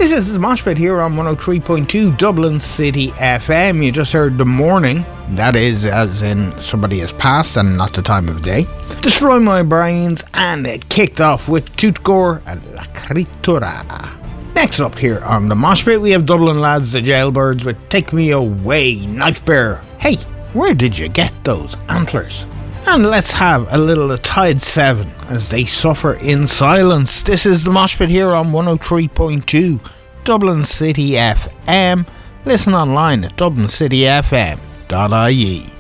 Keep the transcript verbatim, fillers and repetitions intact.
This is the Mosh Pit here on one oh three point two Dublin City F M. You just heard The Morning, that is as in somebody has passed and not the time of day. Destroy My Brains, and it kicked off with Tutgor and La Critura. Next up here on the Mosh Pit we have Dublin lads the Jailbirds with Take Me Away, Knife Bear. Hey, where did you get those antlers? And let's have a little of Tide seven as they suffer in silence. This is the Mosh Pit here on one oh three point two Dublin City F M. Listen online at dublin city f m dot I E.